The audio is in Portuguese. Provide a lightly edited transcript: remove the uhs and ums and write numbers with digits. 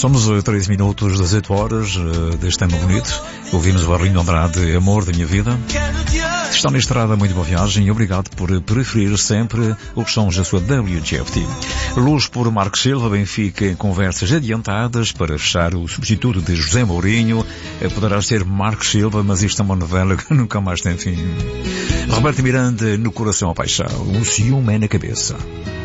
Estamos a 13 minutos das 8 horas deste tema bonito. Ouvimos o Arlindo Andrade, Amor da Minha Vida. Se está na estrada, muito boa viagem e obrigado por preferir sempre os sons da sua WGFT. Luz por Marcos Silva, Benfica em conversas adiantadas para fechar o substituto de José Mourinho. Poderá ser Marcos Silva, mas isto é uma novela que nunca mais tem fim. Roberto Miranda, No Coração a Paixão, o ciúme é na cabeça.